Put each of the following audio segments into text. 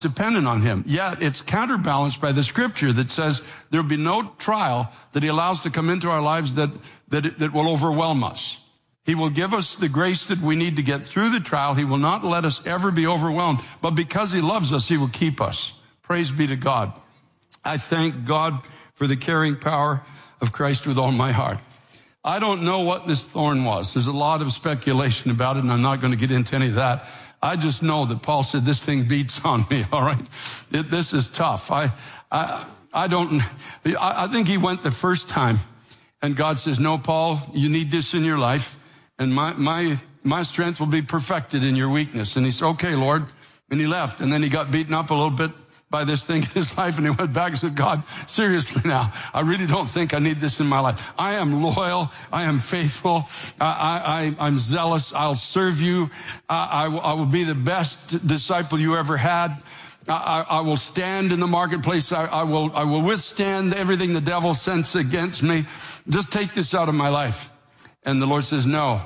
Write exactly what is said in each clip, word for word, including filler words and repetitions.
dependent on him. Yet it's counterbalanced by the scripture that says there'll be no trial that he allows to come into our lives that, that, that will overwhelm us. He will give us the grace that we need to get through the trial. He will not let us ever be overwhelmed. But because he loves us, he will keep us. Praise be to God. I thank God for the carrying power of Christ with all my heart. I don't know what this thorn was. There's a lot of speculation about it, and I'm not going to get into any of that. I just know that Paul said, this thing beats on me, all right? It, this is tough. I, I, I don't, I, I think he went the first time, and God says, no, Paul, you need this in your life, and my, my, my strength will be perfected in your weakness. And he said, okay, Lord. And he left, and then he got beaten up a little bit by this thing in his life, and he went back and said, God, seriously now, I really don't think I need this in my life. I am loyal. I am faithful. I, I, I'm zealous. I'll serve you. I, I, I will be the best disciple you ever had. I, I will stand in the marketplace. I, I will, I will withstand everything the devil sends against me. Just take this out of my life. And the Lord says, no,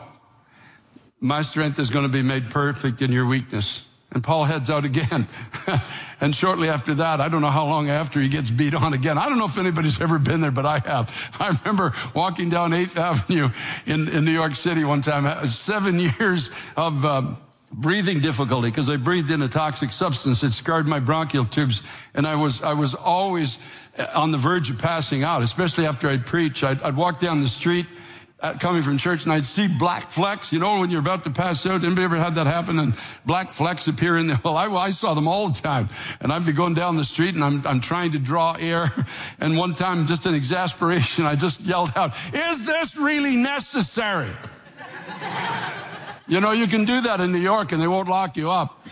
my strength is going to be made perfect in your weakness. And Paul heads out again. And shortly after that, I don't know how long after, he gets beat on again. I don't know if anybody's ever been there, but I have. I remember walking down eighth Avenue in, in New York City one time, seven years of uh, breathing difficulty because I breathed in a toxic substance. It scarred my bronchial tubes. And I was, I was always on the verge of passing out, especially after I'd preach. I'd, I'd walk down the street coming from church, and I'd see black flecks. You know, when you're about to pass out, anybody ever had that happen? And black flecks appear in the, well, I, I saw them all the time. And I'd be going down the street, and I'm, I'm trying to draw air. And one time, just in exasperation, I just yelled out, is this really necessary? You know, you can do that in New York, and they won't lock you up.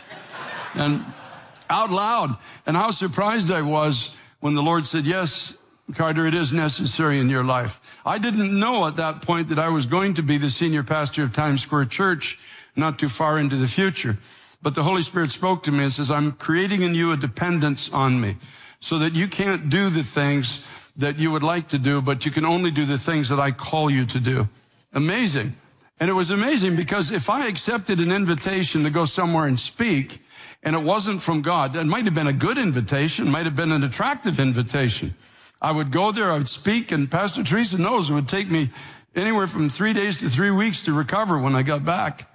And out loud. And how surprised I was when the Lord said, yes, Carter, it is necessary in your life. I didn't know at that point that I was going to be the senior pastor of Times Square Church not too far into the future. But the Holy Spirit spoke to me and says, I'm creating in you a dependence on me so that you can't do the things that you would like to do, but you can only do the things that I call you to do. Amazing. And it was amazing because if I accepted an invitation to go somewhere and speak, and it wasn't from God, it might have been a good invitation, might have been an attractive invitation. I would go there, I would speak, and Pastor Teresa knows it would take me anywhere from three days to three weeks to recover when I got back.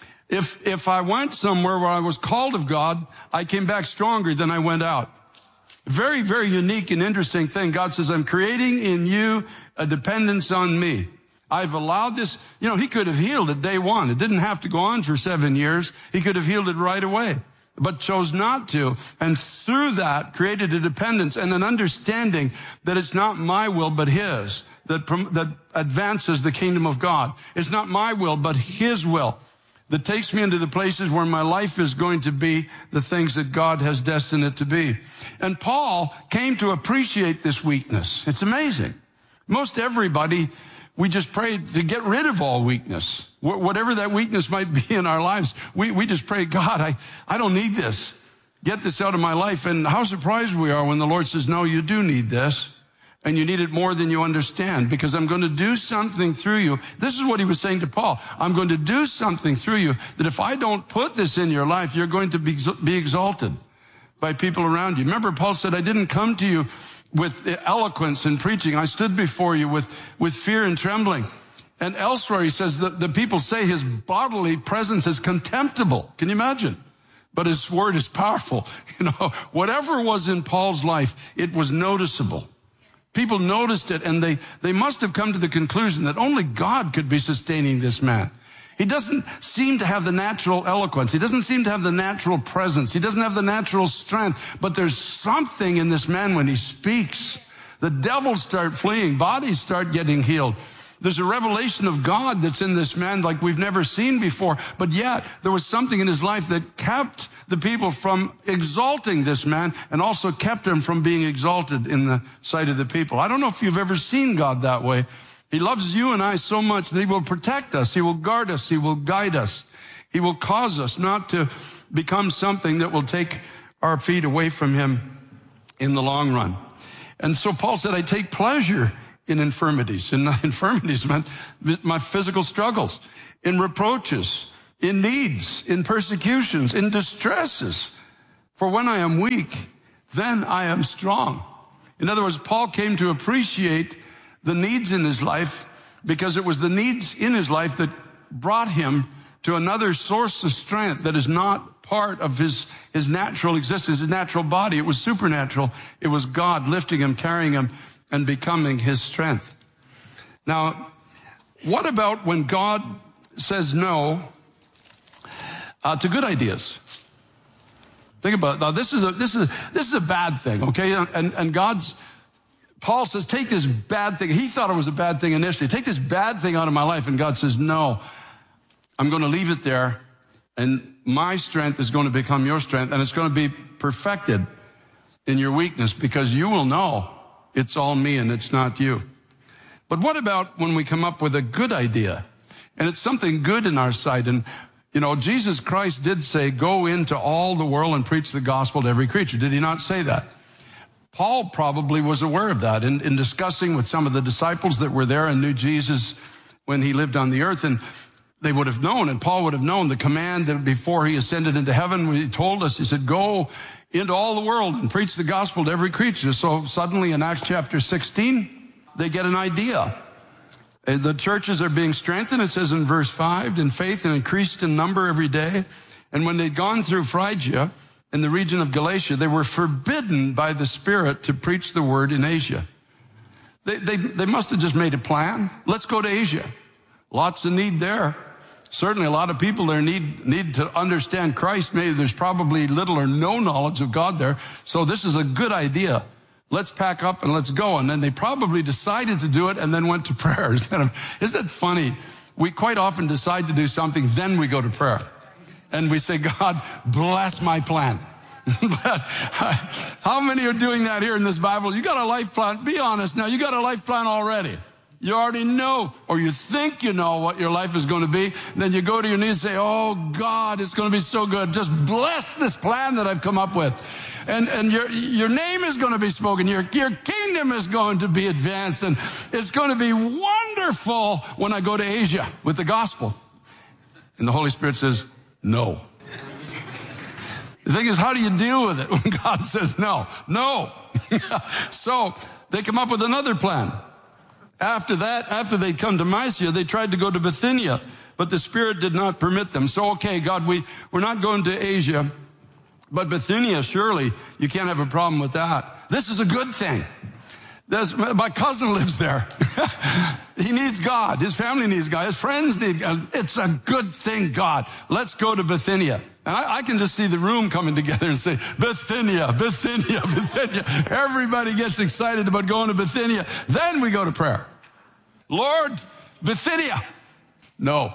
If, if I went somewhere where I was called of God, I came back stronger than I went out. Very, very unique and interesting thing. God says, I'm creating in you a dependence on me. I've allowed this, you know, he could have healed it day one. It didn't have to go on for seven years. He could have healed it right away, but chose not to. And through that created a dependence and an understanding that it's not my will, but his, that, that advances the kingdom of God. It's not my will, but his will that takes me into the places where my life is going to be the things that God has destined it to be. And Paul came to appreciate this weakness. It's amazing. Most everybody, we just pray to get rid of all weakness. Whatever that weakness might be in our lives, we, we just pray, God, I, I don't need this. Get this out of my life. And how surprised we are when the Lord says, no, you do need this. And you need it more than you understand, because I'm going to do something through you. This is what he was saying to Paul. I'm going to do something through you that if I don't put this in your life, you're going to be, be exalted by people around you. Remember, Paul said, I didn't come to you with eloquence and preaching. I stood before you with, with fear and trembling. And elsewhere he says that the people say his bodily presence is contemptible. Can you imagine? But his word is powerful. You know, whatever was in Paul's life, it was noticeable. People noticed it, and they, they must have come to the conclusion that only God could be sustaining this man. He doesn't seem to have the natural eloquence. He doesn't seem to have the natural presence. He doesn't have the natural strength. But there's something in this man when he speaks. The devils start fleeing. Bodies start getting healed. There's a revelation of God that's in this man like we've never seen before. But yet, there was something in his life that kept the people from exalting this man and also kept him from being exalted in the sight of the people. I don't know if you've ever seen God that way. He loves you and I so much that he will protect us. He will guard us. He will guide us. He will cause us not to become something that will take our feet away from him in the long run. And so Paul said, I take pleasure in infirmities. And infirmities meant my physical struggles, in reproaches, in needs, in persecutions, in distresses. For when I am weak, then I am strong. In other words, Paul came to appreciate the needs in his life because it was the needs in his life that brought him to another source of strength that is not part of his, his natural existence, his natural body. It was supernatural. It was God lifting him, carrying him, and becoming his strength. Now, what about when God says no uh, to good ideas? Think about it. Now, this is a, this is, this is a bad thing, okay? And, and God's, Paul says, take this bad thing. He thought it was a bad thing initially. Take this bad thing out of my life. And God says, no, I'm going to leave it there. And my strength is going to become your strength. And it's going to be perfected in your weakness because you will know it's all me and it's not you. But what about when we come up with a good idea? And it's something good in our sight. And you know, Jesus Christ did say, go into all the world and preach the gospel to every creature. Did he not say that? Paul probably was aware of that in, in discussing with some of the disciples that were there and knew Jesus when he lived on the earth. And they would have known, and Paul would have known the command that before he ascended into heaven, when he told us, he said, go into all the world and preach the gospel to every creature. So suddenly in Acts chapter sixteen, they get an idea. The churches are being strengthened, it says in verse five, in faith and increased in number every day. And when they'd gone through Phrygia in the region of Galatia, they were forbidden by the Spirit to preach the word in Asia. They, they, they must have just made a plan. Let's go to Asia. Lots of need there. Certainly a lot of people there need, need to understand Christ. Maybe there's probably little or no knowledge of God there. So this is a good idea. Let's pack up and let's go. And then they probably decided to do it and then went to prayer. Isn't that funny? We quite often decide to do something, then we go to prayer. And we say, God, bless my plan. But how many are doing that here in this Bible? You got a life plan. Be honest now. You got a life plan already. You already know, or you think you know what your life is going to be. And then you go to your knees and say, oh, God, it's going to be so good. Just bless this plan that I've come up with. And, and your, your name is going to be spoken. Your, your kingdom is going to be advanced. And it's going to be wonderful when I go to Asia with the gospel. And the Holy Spirit says, no. The thing is, how do you deal with it when God says no? No. So they come up with another plan. After that, after they come to Mysia, they tried to go to Bithynia, but the Spirit did not permit them. So, okay, God, we, we're not going to Asia, but Bithynia, surely you can't have a problem with that. This is a good thing. There's, my cousin lives there. He needs God. His family needs God. His friends need God. It's a good thing, God. Let's go to Bithynia. And I, I can just see the room coming together and say, Bithynia, Bithynia, Bithynia. Everybody gets excited about going to Bithynia. Then we go to prayer. Lord, Bithynia. No.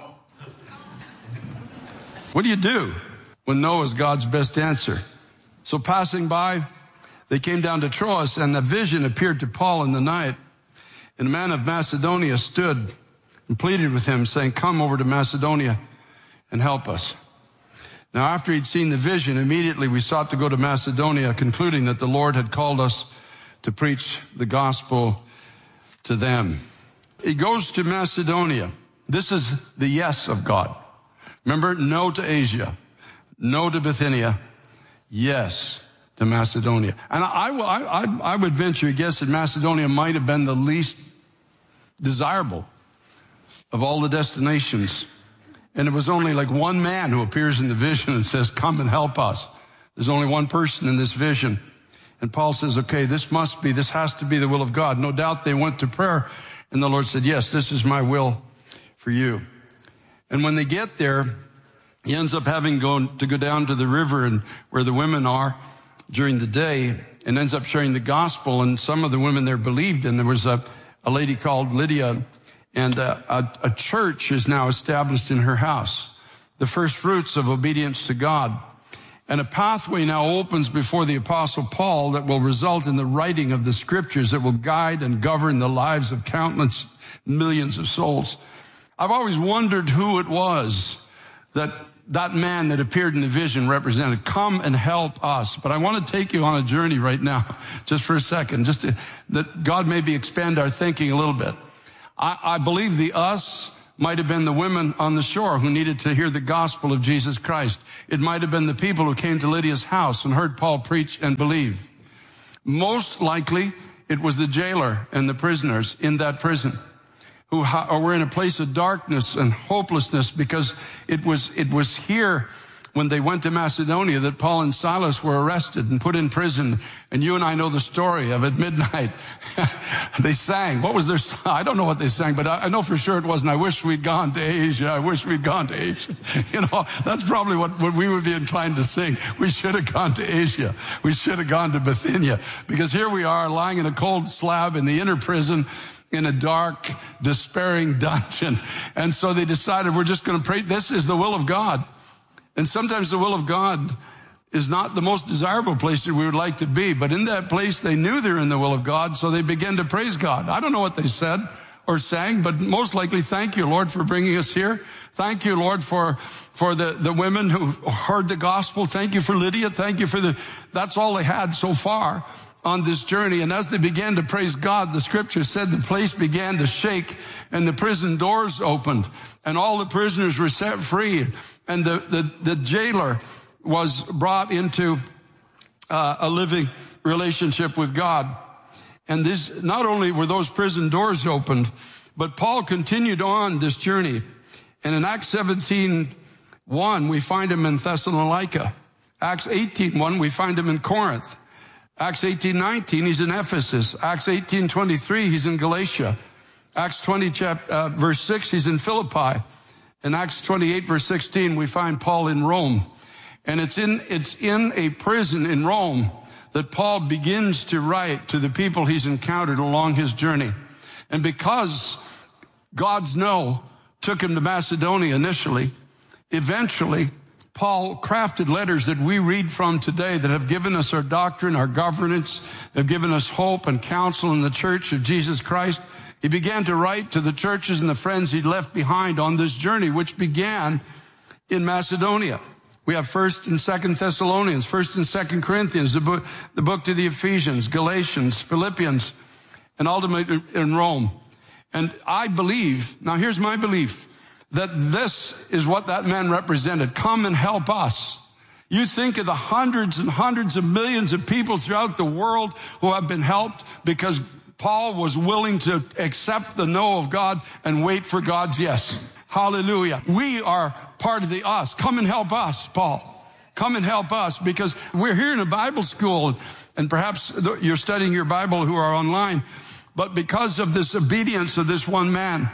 What do you do when no is God's best answer? So passing by, they came down to Troas, and a vision appeared to Paul in the night. And a man of Macedonia stood and pleaded with him, saying, come over to Macedonia and help us. Now, after he'd seen the vision, immediately we sought to go to Macedonia, concluding that the Lord had called us to preach the gospel to them. He goes to Macedonia. This is the yes of God. Remember, no to Asia, no to Bithynia, yes to Macedonia. And I, I, I, I would venture a guess that Macedonia might have been the least desirable of all the destinations. And it was only like one man who appears in the vision and says, come and help us. There's only one person in this vision. And Paul says, okay, this must be, this has to be the will of God. No doubt they went to prayer, and the Lord said, yes, this is my will for you. And when they get there, he ends up having gone to go down to the river and where the women are during the day, and ends up sharing the gospel. And some of the women there believed, and there was a, a lady called Lydia, and a, a, a church is now established in her house. The first fruits of obedience to God. And a pathway now opens before the Apostle Paul that will result in the writing of the scriptures that will guide and govern the lives of countless millions of souls. I've always wondered who it was that that man that appeared in the vision represented. Come and help us. But I want to take you on a journey right now, just for a second, just to, that God maybe expand our thinking a little bit. I, I believe the us might have been the women on the shore who needed to hear the gospel of Jesus Christ. It might have been the people who came to Lydia's house and heard Paul preach and believe. Most likely, it was the jailer and the prisoners in that prison who were in a place of darkness and hopelessness, because it was, it was here when they went to Macedonia that Paul and Silas were arrested and put in prison. And you and I know the story of at midnight. They sang. What was their song? I don't know what they sang, but I, I know for sure it wasn't, I wish we'd gone to Asia. I wish we'd gone to Asia. You know, that's probably what, what we would be inclined to sing. We should have gone to Asia. We should have gone to Bithynia. Because here we are lying in a cold slab in the inner prison, in a dark, despairing dungeon. And so they decided, we're just going to pray. This is the will of God. And sometimes the will of God is not the most desirable place that we would like to be. But in that place, they knew they were in the will of God, so they began to praise God. I don't know what they said or sang, but most likely, thank you, Lord, for bringing us here. Thank you, Lord, for, for the, the women who heard the gospel. Thank you for Lydia. Thank you for the, that's all they had so far on this journey. And as they began to praise God, the scripture said the place began to shake and the prison doors opened and all the prisoners were set free. And the, the, the jailer was brought into uh, a living relationship with God. And this, not only were those prison doors opened, but Paul continued on this journey. And in Acts seventeen one, we find him in Thessalonica. Acts eighteen one, we find him in Corinth. Acts eighteen nineteen, he's in Ephesus. Acts eighteen twenty-three, he's in Galatia. Acts twenty, chapter, uh, verse six, he's in Philippi. In Acts twenty-eight, verse sixteen, we find Paul in Rome. And it's in, it's in a prison in Rome that Paul begins to write to the people he's encountered along his journey. And because God's no took him to Macedonia initially, eventually, Paul crafted letters that we read from today that have given us our doctrine, our governance, have given us hope and counsel in the church of Jesus Christ. He began to write to the churches and the friends he'd left behind on this journey, which began in Macedonia. We have First and Second Thessalonians, First and Second Corinthians, the book, the book to the Ephesians, Galatians, Philippians, and ultimately in Rome. And I believe, now here's my belief, that this is what that man represented. Come and help us. You think of the hundreds and hundreds of millions of people throughout the world who have been helped because Paul was willing to accept the no of God and wait for God's yes. Hallelujah. We are part of the us. Come and help us, Paul. Come and help us, because we're here in a Bible school, and perhaps you're studying your Bible who are online, but because of this obedience of this one man,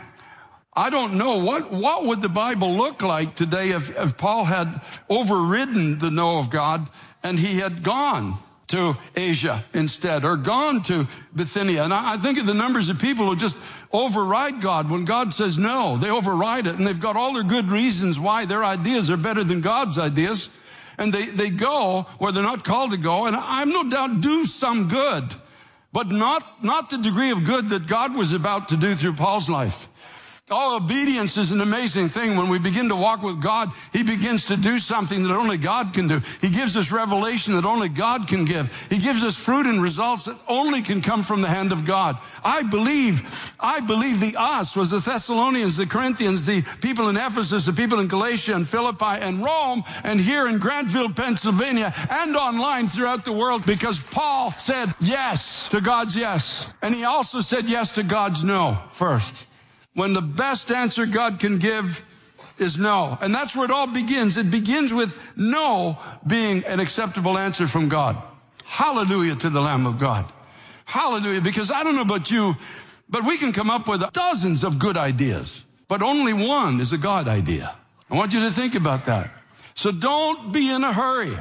I don't know, what, what would the Bible look like today if, if Paul had overridden the no of God and he had gone to Asia instead, or gone to Bithynia. And I, I think of the numbers of people who just override God. When God says no, they override it, and they've got all their good reasons why their ideas are better than God's ideas. And they, they go where they're not called to go, and I'm no doubt do some good, but not, not the degree of good that God was about to do through Paul's life. Oh, obedience is an amazing thing. When we begin to walk with God, He begins to do something that only God can do. He gives us revelation that only God can give. He gives us fruit and results that only can come from the hand of God. I believe, I believe the us was the Thessalonians, the Corinthians, the people in Ephesus, the people in Galatia and Philippi and Rome, and here in Grantville, Pennsylvania, and online throughout the world, because Paul said yes to God's yes. And he also said yes to God's no first. When the best answer God can give is no. And that's where it all begins. It begins with no being an acceptable answer from God. Hallelujah to the Lamb of God. Hallelujah. Because I don't know about you, but we can come up with dozens of good ideas, but only one is a God idea. I want you to think about that. So don't be in a hurry.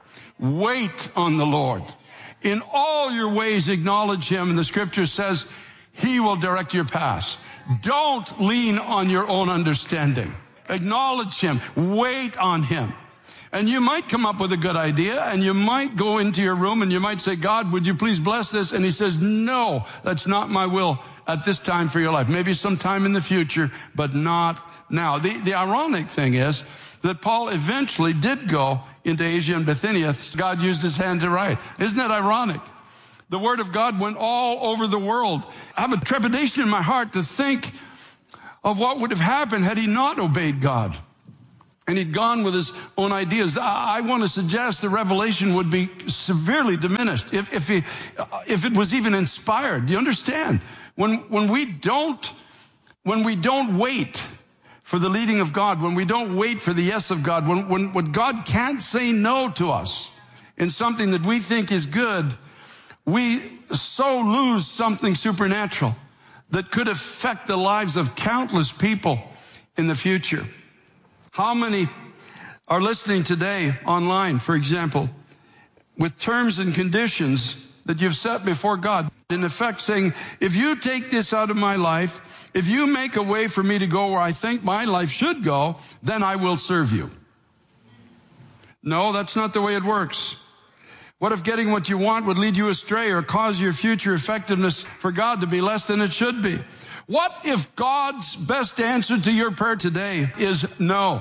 Wait on the Lord. In all your ways, acknowledge Him. And the scripture says He will direct your paths. Don't lean on your own understanding. Acknowledge Him. Wait on Him. And you might come up with a good idea, and you might go into your room and you might say, God, would you please bless this? And He says, no, that's not my will at this time for your life. Maybe sometime in the future, but not now. The, the ironic thing is that Paul eventually did go into Asia and Bithynia. God used His hand to write. Isn't that ironic? The Word of God went all over the world. I have a trepidation in my heart to think of what would have happened had he not obeyed God. And he'd gone with his own ideas. I want to suggest the revelation would be severely diminished if, if, he, if it was even inspired. Do you understand? When, when we don't, when we don't wait for the leading of God, when we don't wait for the yes of God, when, when, when God can't say no to us in something that we think is good, we so lose something supernatural that could affect the lives of countless people in the future. How many are listening today online, for example, with terms and conditions that you've set before God, in effect saying, if you take this out of my life, if you make a way for me to go where I think my life should go, then I will serve you. No, that's not the way it works. What if getting what you want would lead you astray or cause your future effectiveness for God to be less than it should be? What if God's best answer to your prayer today is no?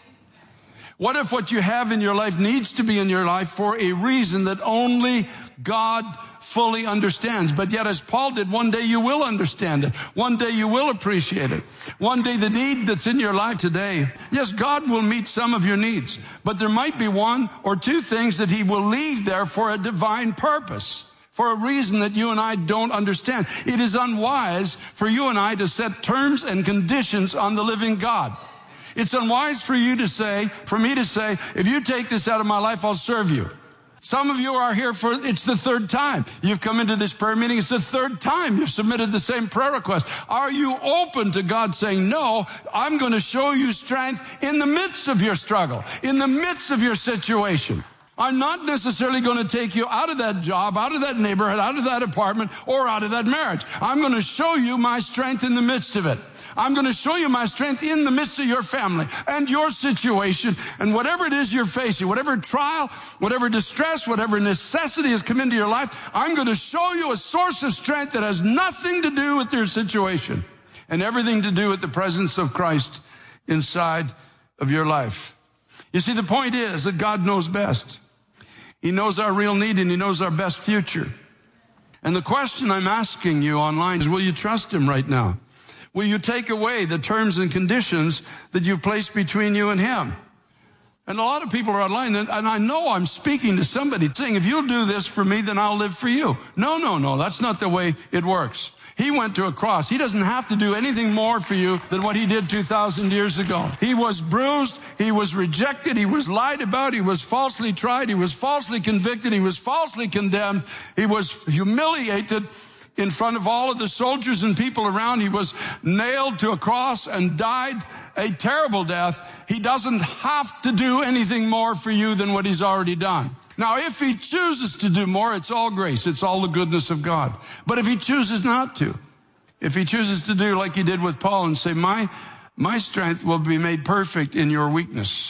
What if what you have in your life needs to be in your life for a reason that only God fully understands? But yet, as Paul did, one day you will understand it. One day you will appreciate it. One day the need that's in your life today, yes, God will meet some of your needs, but there might be one or two things that he will leave there for a divine purpose, for a reason that you and I don't understand. It is unwise for you and I to set terms and conditions on the living God. It's unwise for you to say, for me to say, if you take this out of my life, I'll serve you. Some of you are here for, it's the third time. You've come into this prayer meeting. It's the third time you've submitted the same prayer request. Are you open to God saying, no, I'm going to show you strength in the midst of your struggle, in the midst of your situation. I'm not necessarily going to take you out of that job, out of that neighborhood, out of that apartment, or out of that marriage. I'm going to show you my strength in the midst of it. I'm going to show you my strength in the midst of your family and your situation and whatever it is you're facing, whatever trial, whatever distress, whatever necessity has come into your life, I'm going to show you a source of strength that has nothing to do with your situation and everything to do with the presence of Christ inside of your life. You see, the point is that God knows best. He knows our real need and he knows our best future. And the question I'm asking you online is, will you trust him right now? Will you take away the terms and conditions that you've placed between you and him? And a lot of people are online, and I know I'm speaking to somebody saying, if you'll do this for me, then I'll live for you. No, no, no, that's not the way it works. He went to a cross. He doesn't have to do anything more for you than what he did two thousand years ago. He was bruised. He was rejected. He was lied about. He was falsely tried. He was falsely convicted. He was falsely condemned. He was humiliated in front of all of the soldiers and people around. He was nailed to a cross and died a terrible death. He doesn't have to do anything more for you than what he's already done. Now, if he chooses to do more, it's all grace. It's all the goodness of God. But if he chooses not to, if he chooses to do like he did with Paul and say, my, my strength will be made perfect in your weakness,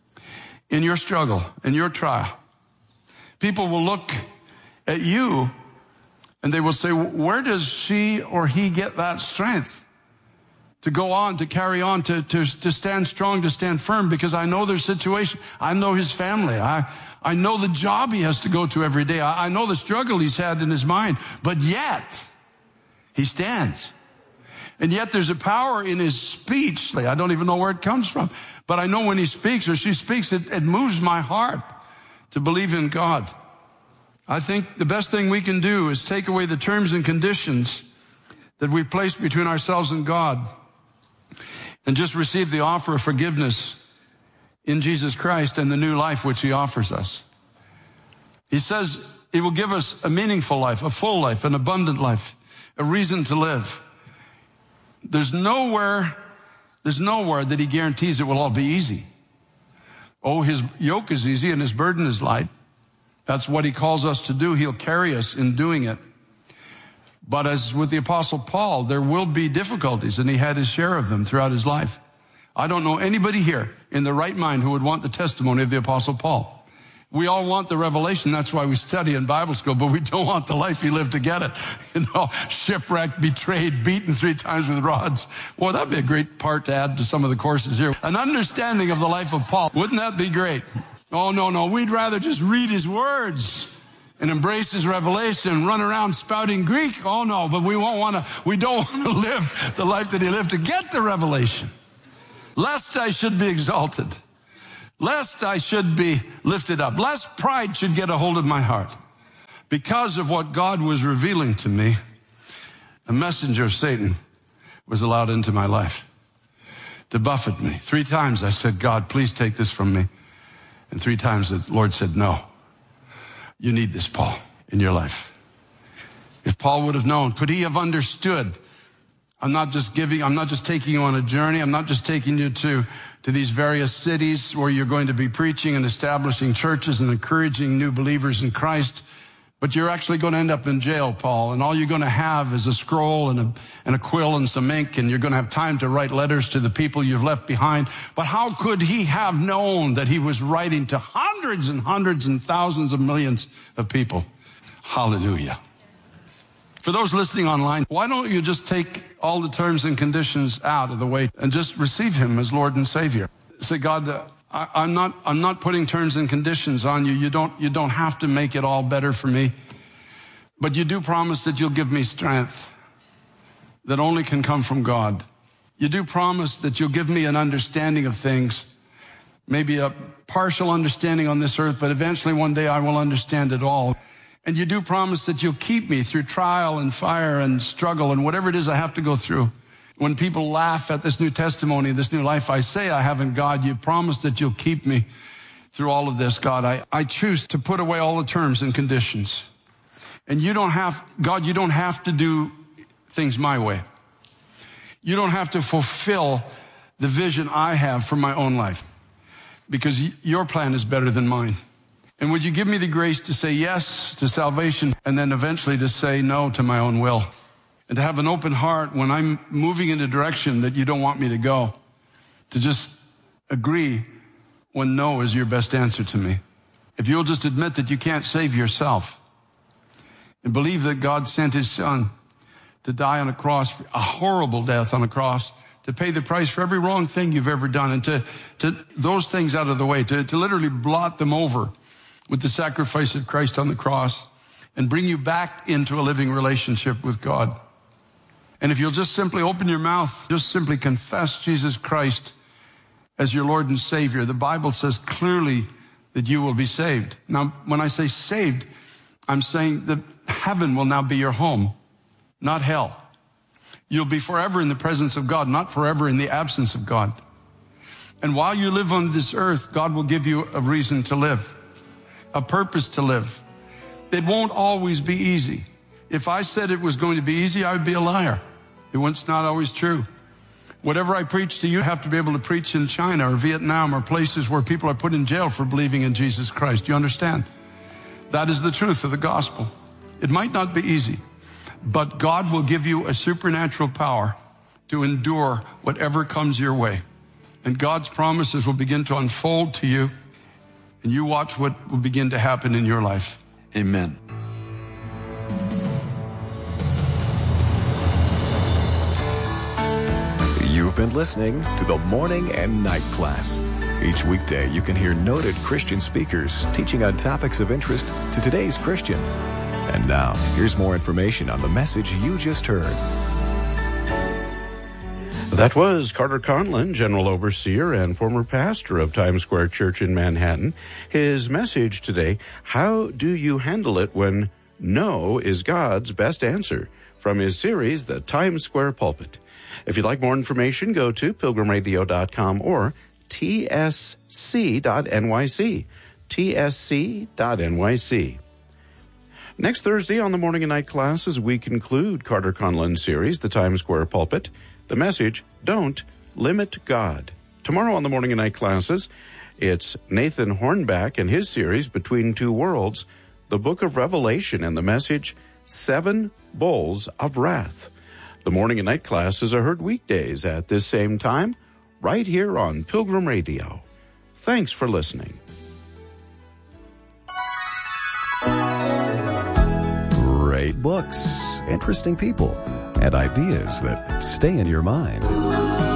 in your struggle, in your trial. People will look at you and they will say, where does she or he get that strength to go on, to carry on, to, to, to stand strong, to stand firm? Because I know their situation. I know his family. I, I know the job he has to go to every day. I, I know the struggle he's had in his mind. But yet, he stands. And yet there's a power in his speech. I don't even know where it comes from. But I know when he speaks or she speaks, it, it moves my heart to believe in God. I think the best thing we can do is take away the terms and conditions that we place between ourselves and God and just receive the offer of forgiveness in Jesus Christ and the new life which he offers us. He says he will give us a meaningful life, a full life, an abundant life, a reason to live. There's nowhere, there's nowhere that he guarantees it will all be easy. Oh, his yoke is easy and his burden is light. That's what he calls us to do. He'll carry us in doing it. But as with the Apostle Paul, there will be difficulties, and he had his share of them throughout his life. I don't know anybody here in their right mind who would want the testimony of the Apostle Paul. We all want the revelation. That's why we study in Bible school, but we don't want the life he lived to get it. You know, shipwrecked, betrayed, beaten three times with rods. Well, that'd be a great part to add to some of the courses here. An understanding of the life of Paul. Wouldn't that be great? Oh, no, no. We'd rather just read his words and embrace his revelation and run around spouting Greek. Oh no, but we won't want to, we don't want to live the life that he lived to get the revelation. Lest I should be exalted. Lest I should be lifted up. Lest pride should get a hold of my heart. Because of what God was revealing to me, a messenger of Satan was allowed into my life to buffet me. Three times I said, God, please take this from me. And three times the Lord said, no, you need this, Paul, in your life. If Paul would have known, could he have understood? I'm not just giving, I'm not just taking you on a journey. I'm not just taking you to, to these various cities where you're going to be preaching and establishing churches and encouraging new believers in Christ. But you're actually going to end up in jail, Paul, and all you're going to have is a scroll and a, and a quill and some ink, and you're going to have time to write letters to the people you've left behind. But how could he have known that he was writing to hundreds and hundreds and thousands of millions of people? Hallelujah. For those listening online, why don't you just take all the terms and conditions out of the way and just receive him as Lord and Savior? Say, God, uh, I, I'm not, I'm not putting terms and conditions on you. You don't, you don't have to make it all better for me. But you do promise that you'll give me strength that only can come from God. You do promise that you'll give me an understanding of things, maybe a partial understanding on this earth, but eventually one day I will understand it all. And you do promise that you'll keep me through trial and fire and struggle and whatever it is I have to go through. When people laugh at this new testimony, this new life I say I have in God, you promise that you'll keep me through all of this, God. I, I choose to put away all the terms and conditions. And you don't have, God, you don't have to do things my way. You don't have to fulfill the vision I have for my own life, because your plan is better than mine. And would you give me the grace to say yes to salvation and then eventually to say no to my own will? And to have an open heart when I'm moving in a direction that you don't want me to go. To just agree when no is your best answer to me. If you'll just admit that you can't save yourself and believe that God sent his son to die on a cross, a horrible death on a cross, to pay the price for every wrong thing you've ever done, and to, to those things out of the way, to, to literally blot them over with the sacrifice of Christ on the cross and bring you back into a living relationship with God. And if you'll just simply open your mouth, just simply confess Jesus Christ as your Lord and Savior, the Bible says clearly that you will be saved. Now, when I say saved, I'm saying that heaven will now be your home, not hell. You'll be forever in the presence of God, not forever in the absence of God. And while you live on this earth, God will give you a reason to live, a purpose to live. It won't always be easy. If I said it was going to be easy, I would be a liar. It's not always true. Whatever I preach to you, you have to be able to preach in China or Vietnam or places where people are put in jail for believing in Jesus Christ. Do you understand? That is the truth of the gospel. It might not be easy, but God will give you a supernatural power to endure whatever comes your way. And God's promises will begin to unfold to you, and you watch what will begin to happen in your life. Amen. You've been listening to the Morning and Night Class. Each weekday, you can hear noted Christian speakers teaching on topics of interest to today's Christian. And now, here's more information on the message you just heard. That was Carter Conlon, General Overseer and former pastor of Times Square Church in Manhattan. His message today, how do you handle it when no is God's best answer? From his series, The Times Square Pulpit. If you'd like more information, go to pilgrim radio dot com or T S C dot N Y C. T S C dot N Y C. Next Thursday on the Morning and Night Classes, we conclude Carter Conlon's series, The Times Square Pulpit. The message, don't limit God. Tomorrow on the Morning and Night Classes, it's Nathan Hornback and his series, Between Two Worlds, the book of Revelation, and the message, Seven Bowls of Wrath. The Morning and Night Classes are heard weekdays at this same time, right here on Pilgrim Radio. Thanks for listening. Great books, interesting people, and ideas that stay in your mind.